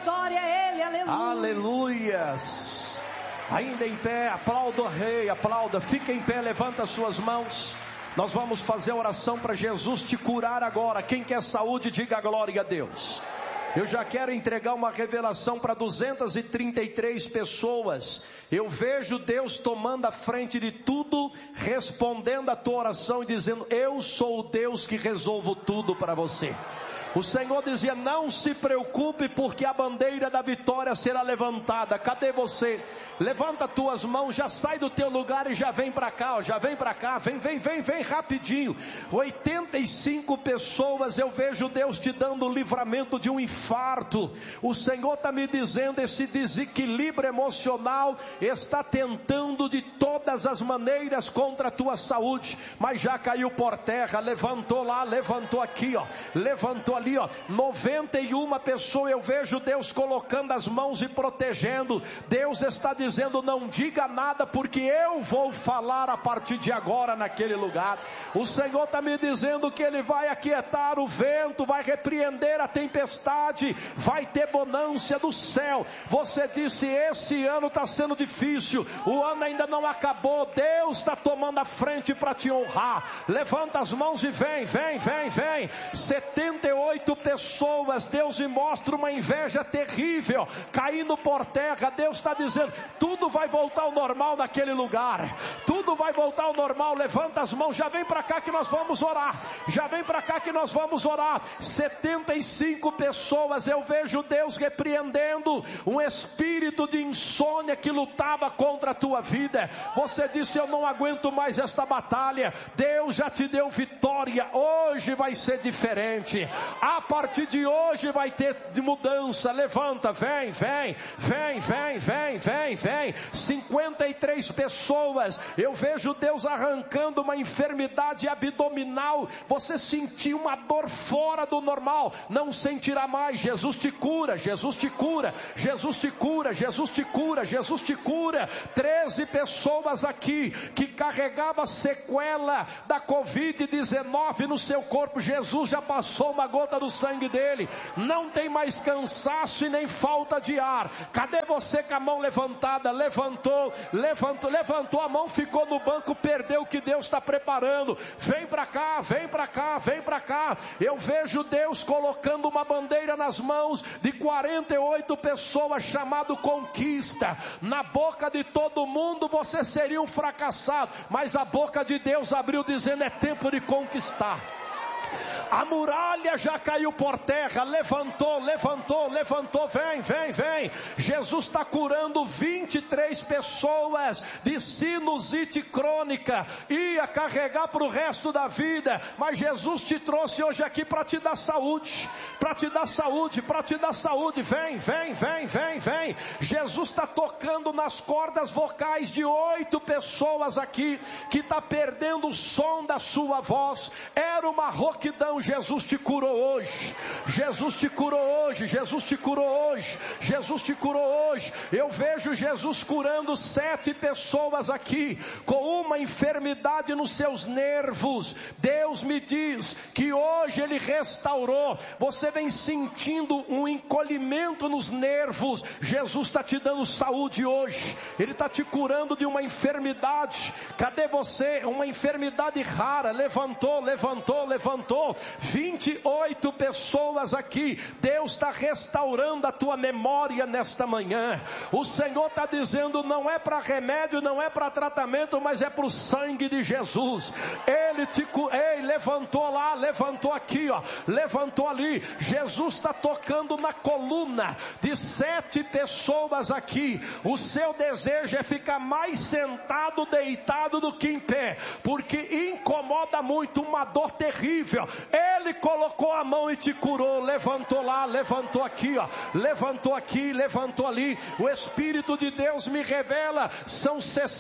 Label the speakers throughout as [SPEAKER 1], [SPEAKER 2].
[SPEAKER 1] glória a Ele, aleluia.
[SPEAKER 2] Aleluias. Ainda em pé, aplauda o Rei, aplauda, fica em pé, levanta as suas mãos. Nós vamos fazer a oração para Jesus te curar agora. Quem quer saúde, diga glória a Deus. Eu já quero entregar uma revelação para 233 pessoas. Eu vejo Deus tomando a frente de tudo, respondendo a tua oração e dizendo: eu sou o Deus que resolvo tudo para você. O Senhor dizia: não se preocupe, porque a bandeira da vitória será levantada. Cadê você? Levanta tuas mãos, já sai do teu lugar e já vem para cá, já vem para cá, vem rapidinho. 85 pessoas, eu vejo Deus te dando o livramento de um infarto. O Senhor está me dizendo: esse desequilíbrio emocional está tentando de todas as maneiras contra a tua saúde, mas já caiu por terra. Levantou lá, levantou aqui, ó, levantou ali, ó. 91 pessoas, eu vejo Deus colocando as mãos e protegendo. Deus está dizendo: não diga nada, porque eu vou falar a partir de agora naquele lugar. O Senhor está me dizendo que Ele vai aquietar o vento, vai repreender a tempestade, vai ter bonança do céu. Você disse: esse ano está sendo difícil, o ano ainda não acabou. Deus está tomando a frente para te honrar. Levanta as mãos e vem. 78 pessoas, Deus me mostra uma inveja terrível caindo por terra. Deus está dizendo: tudo vai voltar ao normal naquele lugar, tudo vai voltar ao normal. Levanta as mãos, já vem para cá que nós vamos orar, já vem para cá que nós vamos orar. 75 pessoas, eu vejo Deus repreendendo um espírito de insônia que lutava contra a tua vida. Você disse: eu não aguento mais esta batalha. Deus já te deu vitória. Hoje vai ser diferente, a partir de hoje vai ter mudança. Levanta, vem. 53 pessoas, eu vejo Deus arrancando uma enfermidade abdominal. Você sentiu uma dor fora do normal, não sentirá mais. Jesus te cura, Jesus te cura, Jesus te cura, Jesus te cura, Jesus te cura. 13 pessoas aqui que carregava sequela da Covid-19 no seu corpo. Jesus já passou uma gota do sangue dele, não tem mais cansaço e nem falta de ar. Cadê você com a mão levantada? Levantou a mão, ficou no banco, perdeu o que Deus está preparando. Vem para cá. Eu vejo Deus colocando uma bandeira nas mãos de 48 pessoas, chamado conquista. Na boca de todo mundo você seria um fracassado, mas a boca de Deus abriu dizendo: é tempo de conquistar. A muralha já caiu por terra. Levantou, vem. Jesus está curando 23 pessoas de sinusite crônica, ia carregar para o resto da vida, mas Jesus te trouxe hoje aqui para te dar saúde, vem. Jesus está tocando nas cordas vocais de 8 pessoas aqui, que está perdendo o som da sua voz. Era uma rouquidão. Jesus te curou hoje, Jesus te curou hoje, Jesus te curou hoje, Jesus te curou hoje. Eu vejo Jesus curando 7 pessoas aqui com uma enfermidade nos seus nervos. Deus me diz que hoje Ele restaurou. Você vem sentindo um encolhimento nos nervos. Jesus está te dando saúde hoje, Ele está te curando de uma enfermidade. Cadê você? Uma enfermidade rara. Levantou. 28 pessoas aqui. Deus está restaurando a tua memória nesta manhã. O Senhor está dizendo: não é para remédio, não é para tratamento, mas é para o sangue de Jesus. Ele te levantou lá, levantou aqui, ó, levantou ali. Jesus está tocando na coluna de 7 pessoas aqui. O seu desejo é ficar mais sentado, deitado do que em pé, porque incomoda muito, uma dor terrível. Ele colocou a mão e te curou. Levantou lá, levantou aqui, ó, levantou aqui, levantou ali. O Espírito de Deus me revela, são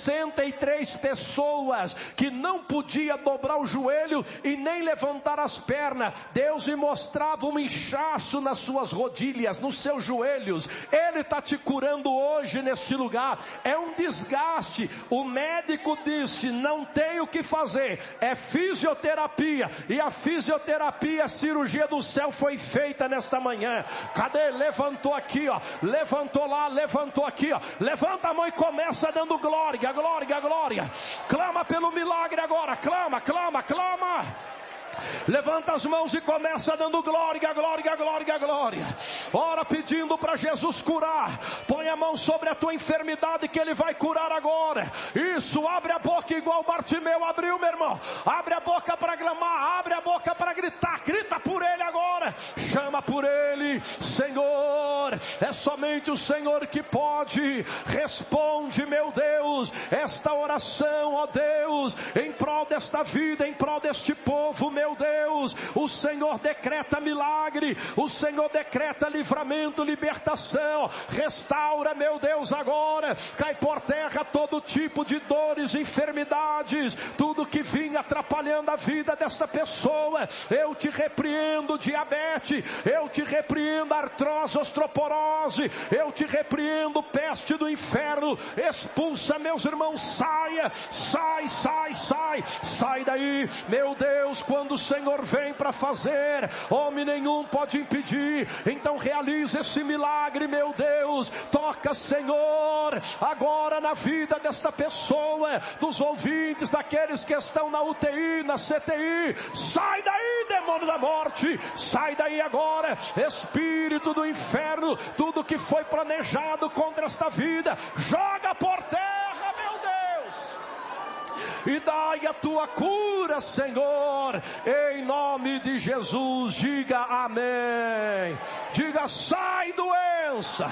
[SPEAKER 2] 63 pessoas que não podia dobrar o joelho e nem levantar as pernas. Deus me mostrava um inchaço nas suas rodilhas, nos seus joelhos. Ele está te curando hoje neste lugar. É um desgaste. O médico disse, não tem o que fazer, é fisioterapia, e a fisioterapia, a cirurgia do céu foi feita nesta manhã. Cadê? Levantou aqui, ó, levantou lá, levantou aqui, ó. Levanta a mão e começa dando glória, glória, glória. Clama pelo milagre agora, clama, clama, clama. Levanta as mãos e começa dando glória, glória, glória, glória. Ora pedindo para Jesus curar. Põe a mão sobre a tua enfermidade que Ele vai curar agora. Isso, abre a boca igual Bartimeu abriu, meu irmão. Abre a boca para clamar, abre a boca para gritar. Grita por Ele agora. Chama por Ele. Senhor, é somente o Senhor que pode. Responde, meu Deus, esta oração, ó Deus, em prol desta vida, em prol deste povo, meu Deus. O Senhor decreta milagre, o Senhor decreta livramento, libertação. Restaura, meu Deus, agora. Cai por terra todo tipo de dores, enfermidades, tudo que vinha atrapalhando a vida desta pessoa. Eu te repreendo, diabetes, eu te repreendo, artrose, osteoporose, eu te repreendo, peste do inferno. Expulsa, meus irmãos, saia, sai, sai, sai, sai daí, meu Deus. Quando o Senhor vem para fazer, homem nenhum pode impedir. Então realiza esse milagre, meu Deus. Toca, Senhor, agora na vida desta pessoa, dos ouvintes, daqueles que estão na UTI, na CTI. Sai daí, demônio da morte, sai daí agora, espírito do inferno. Tudo que foi planejado contra esta vida, joga por terra, meu Deus. E dai a tua cura, Senhor, em nome de Jesus. Diga amém. Diga, sai doença.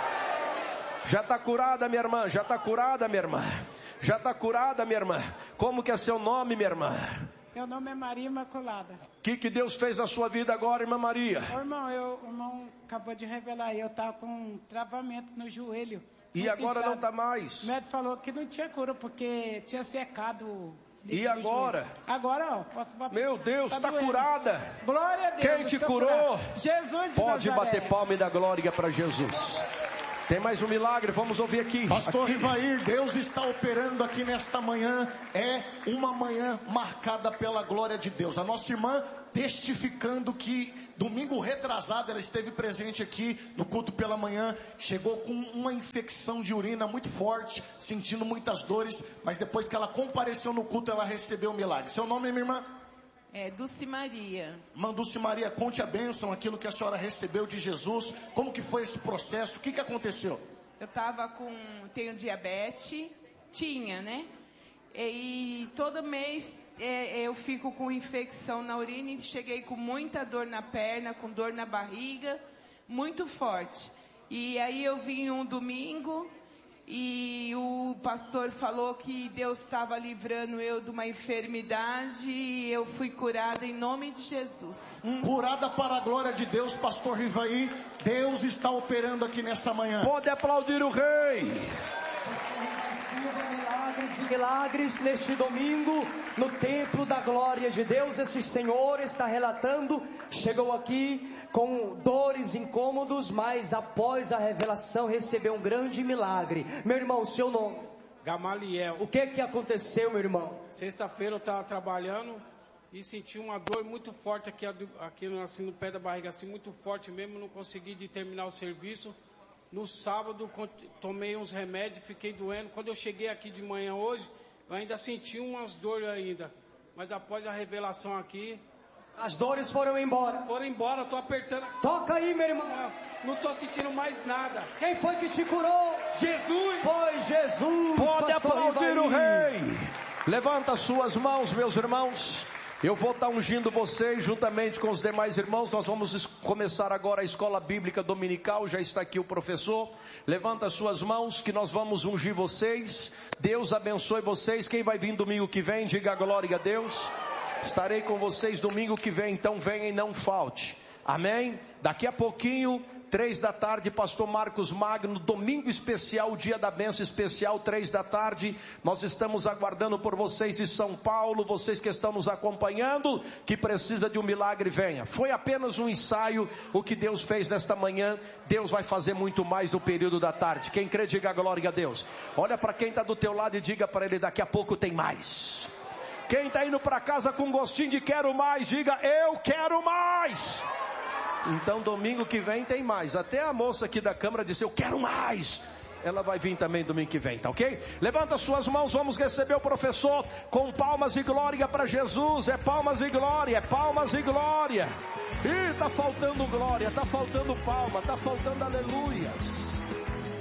[SPEAKER 2] Já está curada, minha irmã, já está curada, minha irmã. Já está curada, minha irmã. Como que é seu nome, minha irmã?
[SPEAKER 1] Meu nome é Maria Imaculada.
[SPEAKER 2] O que Deus fez na sua vida agora, irmã Maria?
[SPEAKER 1] Ô, irmão, o irmão acabou de revelar, eu estava com um travamento no joelho.
[SPEAKER 2] E agora
[SPEAKER 1] inchado.
[SPEAKER 2] não está mais.
[SPEAKER 1] O médico falou que não tinha cura, porque tinha secado.
[SPEAKER 2] E agora?
[SPEAKER 1] Agora, ó, posso bater.
[SPEAKER 2] Meu Deus, está curada.
[SPEAKER 1] Glória a Deus.
[SPEAKER 2] Quem te curou?
[SPEAKER 1] Curado. Jesus de
[SPEAKER 2] Pode
[SPEAKER 1] Nazaré.
[SPEAKER 2] bater palma e dar glória para Jesus. Tem mais um milagre, vamos ouvir aqui.
[SPEAKER 3] Pastor Rivair, Deus está operando aqui nesta manhã. É uma manhã marcada pela glória de Deus. A nossa irmã testificando que domingo retrasado ela esteve presente aqui no culto pela manhã, chegou com uma infecção de urina muito forte, sentindo muitas dores, mas depois que ela compareceu no culto, ela recebeu o milagre. Seu nome, minha irmã?
[SPEAKER 4] É Dulce Maria.
[SPEAKER 3] Irmã Dulce Maria, conte a bênção, aquilo que a senhora recebeu de Jesus. Como que foi esse processo? O que aconteceu?
[SPEAKER 4] Eu tenho diabetes, né? E todo mês eu fico com infecção na urina e cheguei com muita dor na perna, com dor na barriga, muito forte. E aí eu vim um domingo e o pastor falou que Deus estava livrando eu de uma enfermidade e eu fui curada em nome de Jesus.
[SPEAKER 3] Curada para a glória de Deus, pastor Rivaí. Deus está operando aqui nessa manhã.
[SPEAKER 2] Pode aplaudir o Rei.
[SPEAKER 5] Milagres neste domingo no templo da glória de Deus. Esse Senhor está relatando, chegou aqui com dores, incômodos, mas após a revelação recebeu um grande milagre. Meu irmão, seu nome?
[SPEAKER 6] Gamaliel.
[SPEAKER 5] O que aconteceu, meu irmão?
[SPEAKER 6] Sexta-feira eu estava trabalhando e senti uma dor muito forte aqui assim, no pé da barriga, assim, muito forte mesmo, não consegui terminar o serviço. No sábado tomei uns remédios, fiquei doendo. Quando eu cheguei aqui de manhã hoje, eu ainda senti umas dores ainda. Mas após a revelação aqui...
[SPEAKER 5] As dores foram embora.
[SPEAKER 6] Foram embora, estou apertando...
[SPEAKER 5] Toca aí, meu irmão.
[SPEAKER 6] Não estou sentindo mais nada.
[SPEAKER 5] Quem foi que te curou?
[SPEAKER 6] Jesus!
[SPEAKER 5] Foi Jesus.
[SPEAKER 2] Pode aplaudir o Rei.
[SPEAKER 7] Levanta suas mãos, meus irmãos. Eu vou estar ungindo vocês juntamente com os demais irmãos. Nós vamos começar agora a escola bíblica dominical. Já está aqui o professor. Levanta suas mãos que nós vamos ungir vocês. Deus abençoe vocês. Quem vai vir domingo que vem, diga glória a Deus. Estarei com vocês domingo que vem, então venha e não falte. Amém? Daqui a pouquinho
[SPEAKER 2] 3 da tarde, pastor Marcos Magno, domingo especial, dia da bênção especial, 3 da tarde, nós estamos aguardando por vocês de São Paulo, vocês que estão nos acompanhando, que precisa de um milagre, venha. Foi apenas um ensaio, o que Deus fez nesta manhã, Deus vai fazer muito mais no período da tarde. Quem crê, diga glória a Deus. Olha para quem está do teu lado e diga para ele, daqui a pouco tem mais. Quem está indo para casa com gostinho de quero mais, diga eu quero mais. Então domingo que vem tem mais. Até a moça aqui da câmara disse eu quero mais. Ela vai vir também domingo que vem, tá ok? Levanta suas mãos, vamos receber o professor com palmas e glória para Jesus. É palmas e glória, é palmas e glória. Ih, tá faltando glória, tá faltando palma, tá faltando aleluias.